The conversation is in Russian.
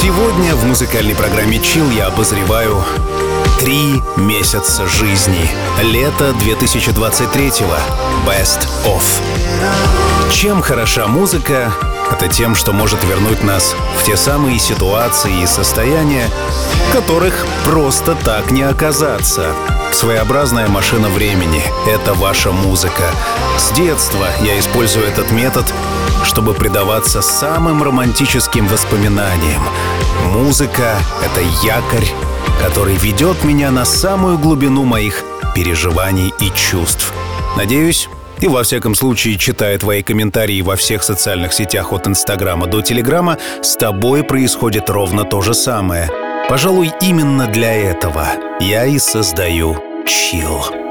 Сегодня в музыкальной программе «Чилл» я обозреваю 3 месяца жизни. Лето 2023-го. Best of. Чем хороша музыка? Это тем, что может вернуть нас в те самые ситуации и состояния, в которых просто так не оказаться. Своеобразная машина времени — это ваша музыка. С детства я использую этот метод, чтобы предаваться самым романтическим воспоминаниям. Музыка — это якорь, который ведет меня на самую глубину моих переживаний и чувств. Надеюсь, и во всяком случае, читая твои комментарии во всех социальных сетях от Инстаграма до Телеграма, с тобой происходит ровно то же самое. Пожалуй, именно для этого я и создаю «Чилл».